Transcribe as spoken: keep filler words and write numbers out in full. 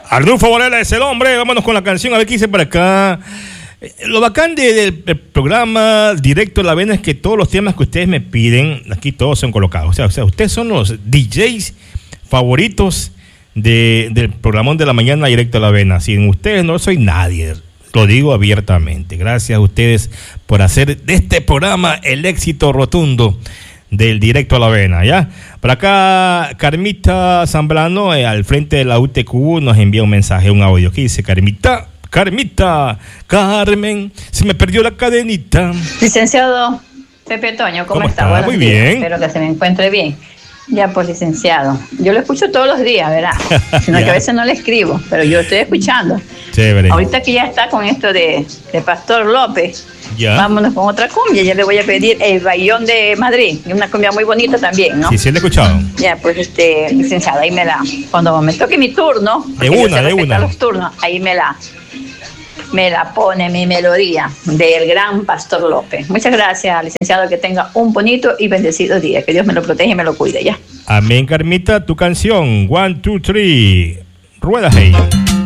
Arnulfo Varela es el hombre. Vámonos con la canción, a ver qué dice por acá. Lo bacán de, del, del programa Directo a la Avena es que todos los temas que ustedes me piden, aquí todos son colocados. O sea, o sea ustedes son los D Js favoritos de, del programón de la mañana Directo a la Avena. Sin ustedes no soy nadie, lo digo abiertamente. Gracias a ustedes por hacer de este programa el éxito rotundo del Directo a la Avena, ¿ya? Por acá, Carmita Zambrano, eh, al frente de la U T Q, nos envía un mensaje, un audio. ¿Qué dice Carmita? Carmita, Carmen, se me perdió la cadenita. Licenciado Pepe Toño, ¿cómo, ¿Cómo está? está? Muy días. Bien. Espero que se me encuentre bien. Ya, pues, licenciado, yo lo escucho todos los días, ¿verdad? Sino que a veces no le escribo, pero yo estoy escuchando. Chévere. Ahorita que ya está con esto de, de Pastor López, ya. Vámonos con otra cumbia. Ya le voy a pedir el Bayón de Madrid, una cumbia muy bonita también, ¿no? Sí, sí, le he escuchado. Ya, pues, este, licenciado, ahí me la, cuando me toque mi turno, de una, de una. Los turnos, ahí me la, me la pone mi melodía del gran Pastor López. Muchas gracias, licenciado, que tenga un bonito y bendecido día. Que Dios me lo proteja y me lo cuide, ya. Amén, Carmita, tu canción, one, two, three, rueda, hey.